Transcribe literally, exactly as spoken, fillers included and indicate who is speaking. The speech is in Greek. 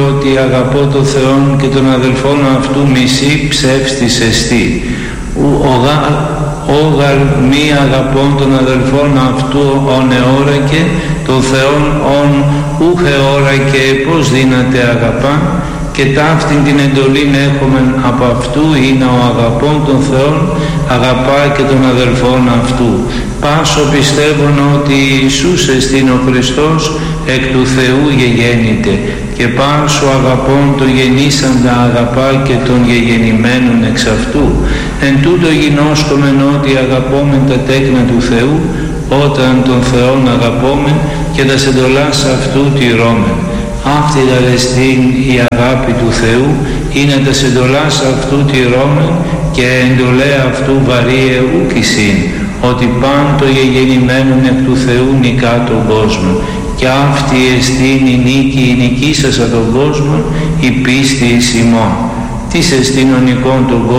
Speaker 1: ότι αγαπώ τον Θεόν και τον αδελφόν αυτού μισή ψεύστης εστί. Όγαλ μη αγαπών των αδελφών αυτού ον εώρακε, τον Θεόν ον ούχ εώρακε πως δύναται αγαπά, και ταύτην την εντολήν έχομεν από αυτού είναι ο αγαπών των Θεών αγαπά και των αδελφών αυτού. Πάσο πιστεύων ότι Ιησούς εστίν ο Χριστός εκ του Θεού γεγέννηται, και πάσο αγαπών το γεννήσαντα αγαπά και των γεγεννημένων εξ αυτού. Εν τούτο γινώσκομεν ότι αγαπόμεν τα τέκνα του Θεού, όταν τον Θεόν αγαπόμεν και τα εντολάς αυτού τηρώμεν. Αυτή δαλεστήν η αγάπη του Θεού, είναι τα εντολάς αυτού τηρώμεν, και εντολέ αυτού βαρύε ουκισίν, ότι πάντο γεγεννημένον εκ του Θεού νικά τον κόσμο. Και αυτή εστίν η νίκη, η νικήσασα τον κόσμο, η πίστη εις ημών. Τις εστίν ο νικών τον κόσμο,